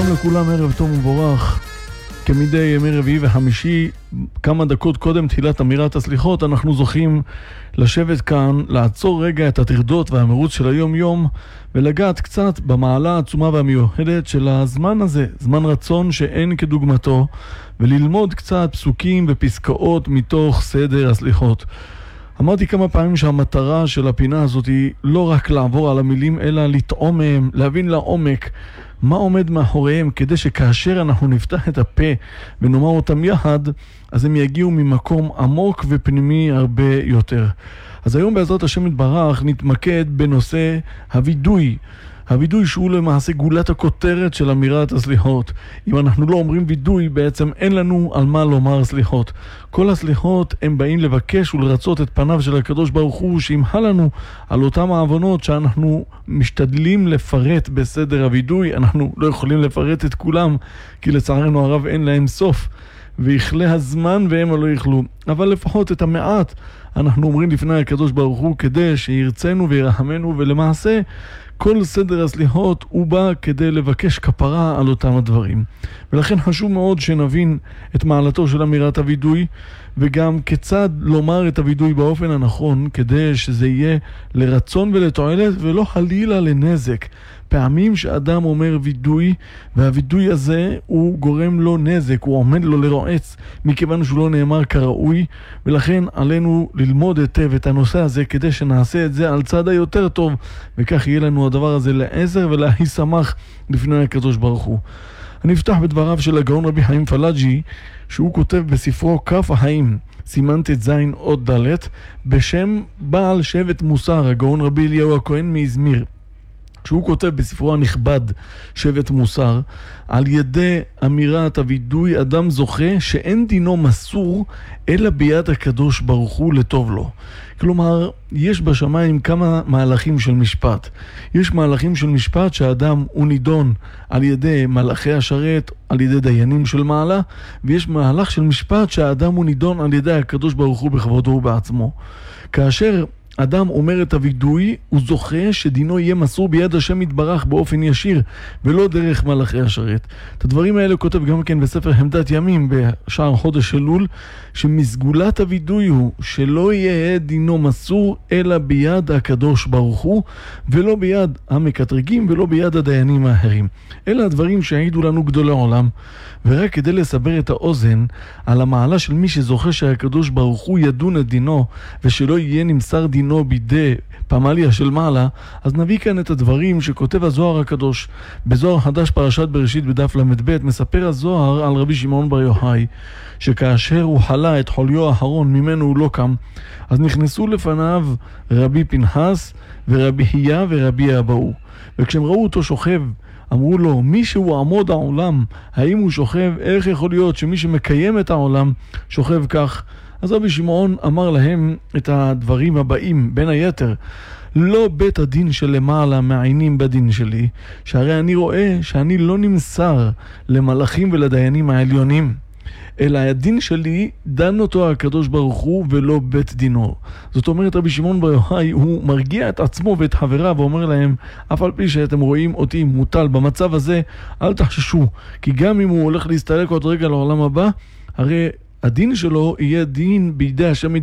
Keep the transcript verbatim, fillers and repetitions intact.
שלום לכולם, ערב טוב ומבורך. כמדי ימי רביעי וחמישי, כמה דקות קודם תחילת אמירת הסליחות, אנחנו זוכים לשבת כאן, לעצור רגע את הטרדות והמרוץ של היום יום, ולגעת קצת במעלה העצומה והמיוחדת של הזמן הזה, זמן רצון שאין כדוגמתו, וללמוד קצת פסוקים ופסקאות מתוך סדר הסליחות. אמרתי כמה פעמים שהמטרה של הפינה הזאת היא לא רק לעבור על המילים, אלא לטעום מהם, להבין לעומק מה עומד מאחוריהם, כדי שכאשר אנחנו נפתח את הפה ונאמר אותם יחד, אז הם יגיעו ממקום עמוק ופנימי הרבה יותר. אז היום בעזרת השם יתברך נתמקד בנושא הוידוי. הוידוי שהוא למעשה גולת הכותרת של אמירת הסליחות. אם אנחנו לא אומרים וידוי, בעצם אין לנו על מה לומר סליחות. כל הסליחות הם באים לבקש ולרצות את פניו של הקדוש ברוך הוא, שימחה לנו על אותם העוונות שאנחנו משתדלים לפרט בסדר הוידוי. אנחנו לא יכולים לפרט את כולם, כי לצערנו הרב אין להם סוף, ויכלה הזמן והם לא יכלו. אבל לפחות את המעט אנחנו אומרים לפני הקדוש ברוך הוא, כדי שירצנו וירחמנו, ולמעשה כל סדר הסליחות הוא בא כדי לבקש כפרה על אותם הדברים. ולכן חשוב מאוד שנבין את מעלתו של אמירת הוידוי, וגם כיצד לומר את הוידוי באופן הנכון, כדי שזה יהיה לרצון ולתועלת ולא חלילה לנזק. פעמים שאדם אומר וידוי, והוידוי הזה הוא גורם לו נזק, הוא עומד לו לרועץ, מכיוון שהוא לא נאמר כראוי, ולכן עלינו ללמוד היטב את הנושא הזה, כדי שנעשה את זה על צד היותר טוב, וכך יהיה לנו הדבר הזה לעזר ולהי שמח לפני הקדוש ברוך הוא. אני אפתח בדבריו של הגאון רבי חיים פלאג'י, שהוא כותב בספרו כף החיים, סימן ט"ז עוד ד', בשם בעל שבט מוסר, הגאון רבי אליהו הכהן מאזמיר. שהוא כותב בספרו הנכבד שבט מוסר, על ידי אמירת הוידוי אדם זוכה שאין דינו מסור אלא ביד הקדוש ברוך הוא לטוב לו. כלומר, יש בשמיים כמה מהלכים של משפט. יש מהלכים של משפט שהאדם הוא נידון על ידי מלאכי השרת, על ידי דיינים של מעלה, ויש מהלך של משפט שהאדם הוא נידון על ידי הקדוש ברוך הוא בכבודו ובעצמו. כאשר אדם אומר את הוידוי, הוא זוכה שדינו יהיה מסור ביד השם יתברך באופן ישיר, ולא דרך מלאכי השרת. את הדברים האלה כותב גם כן בספר חמדת ימים, בשער חודש אלול, שמסגולת הוידוי הוא שלא יהיה דינו מסור, אלא ביד הקדוש ברוך הוא, ולא ביד המקטרגים, ולא ביד הדיינים האחרים. אלה הדברים שהעידו לנו גדולי עולם, ורק כדי לסבר את האוזן על המעלה של מי שזוכה שהקדוש ברוך הוא ידון את דינו, ושלא יהיה נמסר דינו בידי פמליה של מעלה, אז נביא כאן את הדברים שכותב הזוהר הקדוש. בזוהר חדש פרשת בראשית בדף למד ב' מספר הזוהר על רבי שמעון בר יוחאי, שכאשר הוא חלה את חוליו האחרון ממנו הוא לא קם, אז נכנסו לפניו רבי פנחס ורבי חייא ורבי אבאו, וכשהם ראו אותו שוכב, אמרו לו, מי שהוא עמוד העולם, האם הוא שוכב? איך יכול להיות שמי שמקיים את העולם שוכב כך? אז רבי שמעון אמר להם את הדברים הבאים, בין היתר, לא בית הדין שלמעלה מעיינים בדין שלי, שהרי אני רואה שאני לא נמסר למלאכים ולדיינים העליונים, אלא הדין שלי דן אותו הקדוש ברוך הוא ולא בית דינו. זאת אומרת, רבי שמעון בר יוחאי הוא מרגיע את עצמו ואת חבריו ואומר להם, אף על פי שאתם רואים אותי מוטל במצב הזה, אל תחששו, כי גם אם הוא הולך להסתלק עוד רגע לעולם הבא, הרי הדין שלו יהיה דין בידי השם